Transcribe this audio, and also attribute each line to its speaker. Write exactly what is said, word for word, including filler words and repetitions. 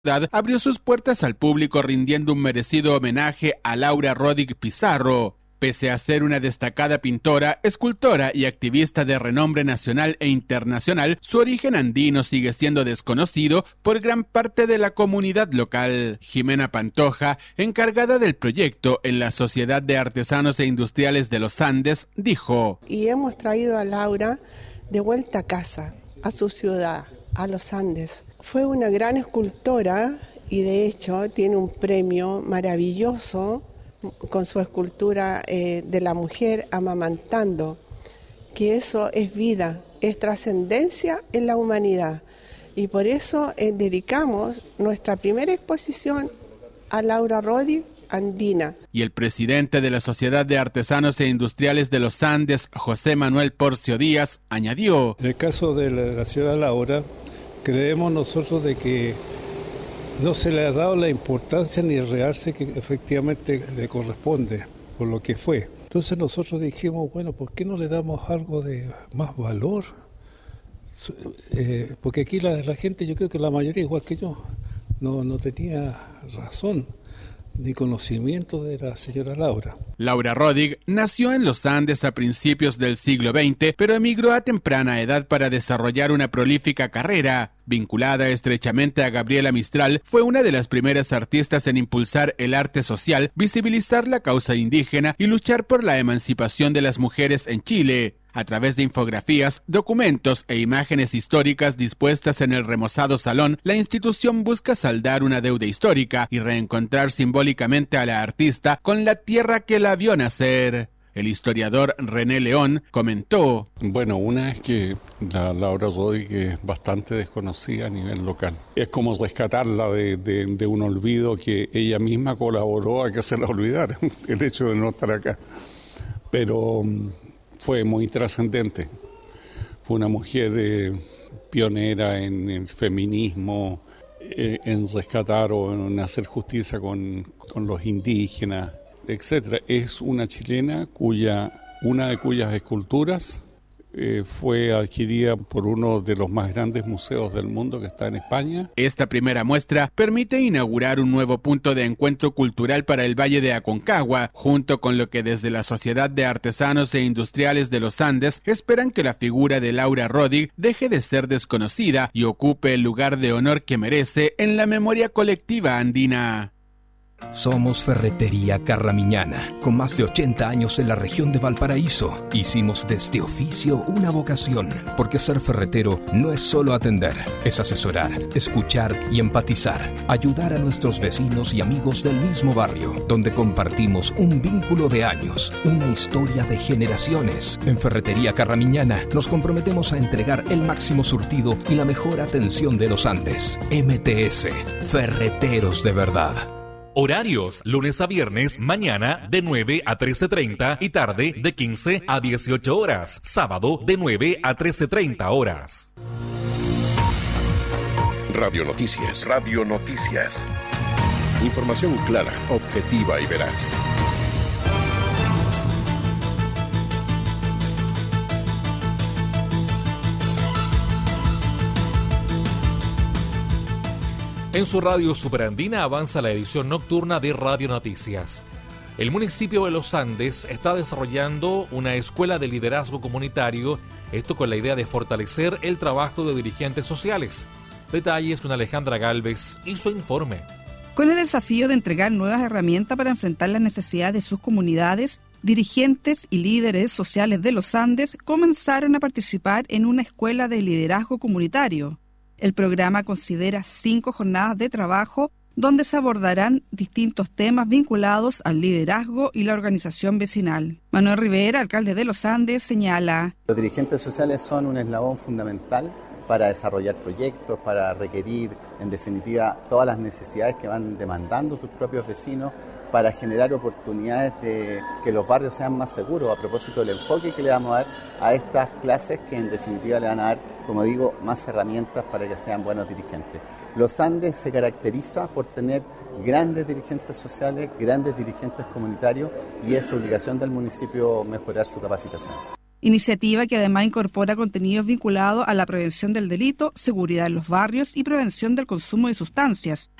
Speaker 1: abrió sus puertas al público rindiendo un merecido homenaje a Laura Rodig Pizarro. Pese a ser una destacada pintora, escultora y activista de renombre nacional e internacional, su origen andino sigue siendo desconocido por gran parte de la comunidad local. Jimena Pantoja, encargada del proyecto en la Sociedad de Artesanos e Industriales de los Andes, dijo:
Speaker 2: Y hemos traído a Laura de vuelta a casa, a su ciudad, a los Andes. Fue una gran escultora y de hecho tiene un premio maravilloso con su escultura eh, de la mujer amamantando, que eso es vida, es trascendencia en la humanidad. Y por eso eh, dedicamos nuestra primera exposición a Laura Rodig andina.
Speaker 1: Y el presidente de la Sociedad de Artesanos e Industriales de los Andes, José Manuel Porcio Díaz, añadió:
Speaker 3: En el caso de la, la señora Laura, creemos nosotros de que no se le ha dado la importancia ni el realce que efectivamente le corresponde por lo que fue. Entonces nosotros dijimos, bueno, ¿por qué no le damos algo de más valor? Eh, porque aquí la, la gente, yo creo que la mayoría, igual que yo, no, no tenía razón ni conocimiento de la señora Laura.
Speaker 1: Laura Rodig nació en los Andes a principios del siglo veinte, pero emigró a temprana edad para desarrollar una prolífica carrera. Vinculada estrechamente a Gabriela Mistral, fue una de las primeras artistas en impulsar el arte social, visibilizar la causa indígena y luchar por la emancipación de las mujeres en Chile. A través de infografías, documentos e imágenes históricas dispuestas en el remozado salón, la institución busca saldar una deuda histórica y reencontrar simbólicamente a la artista con la tierra que la vio nacer. El historiador René León comentó:
Speaker 4: Bueno, una es que la Laura Rodig es bastante desconocida a nivel local. Es como rescatarla de, de, de un olvido que ella misma colaboró a que se la olvidara, el hecho de no estar acá. Pero fue muy trascendente. Fue una mujer eh, pionera en el feminismo, eh, en rescatar o en hacer justicia con, con los indígenas, etcétera. Es una chilena cuya una de cuyas esculturas eh, fue adquirida por uno de los más grandes museos del mundo que está en España.
Speaker 1: Esta primera muestra permite inaugurar un nuevo punto de encuentro cultural para el Valle de Aconcagua, junto con lo que desde la Sociedad de Artesanos e Industriales de los Andes esperan que la figura de Laura Rodig deje de ser desconocida y ocupe el lugar de honor que merece en la memoria colectiva andina.
Speaker 5: Somos Ferretería Carramiñana, con más de ochenta años en la región de Valparaíso. Hicimos de este oficio una vocación, porque ser ferretero no es solo atender, es asesorar, escuchar y empatizar, ayudar a nuestros vecinos y amigos del mismo barrio, donde compartimos un vínculo de años, una historia de generaciones. En Ferretería Carramiñana nos comprometemos a entregar el máximo surtido y la mejor atención de los Andes. M T S, Ferreteros de verdad.
Speaker 6: Horarios, lunes a viernes, mañana de nueve a trece treinta y tarde de quince a dieciocho horas. Sábado de nueve a trece treinta horas.
Speaker 7: Radio Noticias. Radio Noticias. Información clara, objetiva y veraz.
Speaker 6: En su radio superandina avanza la edición nocturna de Radio Noticias. El municipio de Los Andes está desarrollando una escuela de liderazgo comunitario, esto con la idea de fortalecer el trabajo de dirigentes sociales. Detalles con Alejandra Galvez y su informe.
Speaker 8: Con el desafío de entregar nuevas herramientas para enfrentar las necesidades de sus comunidades, dirigentes y líderes sociales de Los Andes comenzaron a participar en una escuela de liderazgo comunitario. El programa considera cinco jornadas de trabajo donde se abordarán distintos temas vinculados al liderazgo y la organización vecinal. Manuel Rivera, alcalde de Los Andes, señala:
Speaker 9: Los dirigentes sociales son un eslabón fundamental para desarrollar proyectos, para requerir, en definitiva, todas las necesidades que van demandando sus propios vecinos, para generar oportunidades de que los barrios sean más seguros, a propósito del enfoque que le vamos a dar a estas clases que en definitiva le van a dar, como digo, más herramientas para que sean buenos dirigentes. Los Andes se caracteriza por tener grandes dirigentes sociales, grandes dirigentes comunitarios, y es obligación del municipio mejorar su capacitación.
Speaker 8: Iniciativa que además incorpora contenidos vinculados a la prevención del delito, seguridad en los barrios y prevención del consumo de sustancias,